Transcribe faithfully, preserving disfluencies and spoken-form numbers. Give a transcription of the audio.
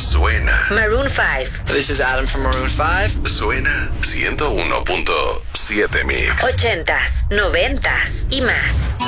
Suena. Maroon five. This is Adam from Maroon five. Suena ciento uno punto siete Mix. Ochentas, noventas y más.